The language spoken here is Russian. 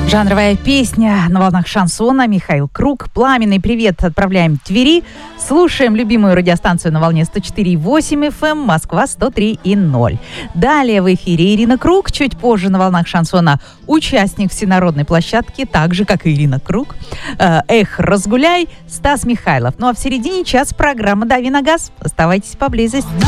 Жанровая песня на волнах шансона. Михаил Круг. Пламенный привет отправляем Твери. Слушаем любимую радиостанцию на волне 104,8 FM, Москва 103,0. Далее в эфире Ирина Круг. Чуть позже на волнах шансона участник всенародной площадки, так же, как и Ирина Круг. Эх, разгуляй, Стас Михайлов. Ну а в середине час программа «Дави на газ». Оставайтесь поблизости.